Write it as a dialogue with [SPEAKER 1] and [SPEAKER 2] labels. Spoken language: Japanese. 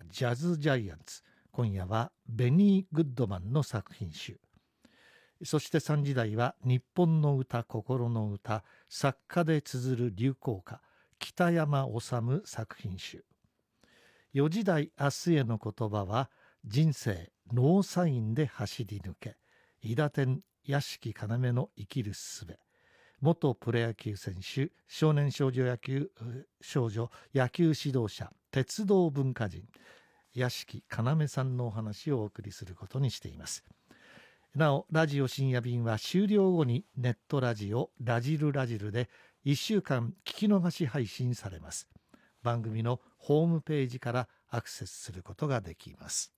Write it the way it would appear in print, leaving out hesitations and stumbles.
[SPEAKER 1] ジャズジャイアンツ。今夜はベニー・グッドマンの作品集。そして3時台は日本の歌、心の歌、作家で綴る流行歌、北山治作品集。4時台明日への言葉は、人生ノーサインで走り抜け、伊達天屋敷要の生きるすべ。元プロ野球選手、少年少女野球指導者、鉄道文化人、屋敷要さんのお話をお送りすることにしています。なお、ラジオ深夜便は終了後にネットラジオラジルで1週間聞き逃し配信されます。番組のホームページからアクセスすることができます。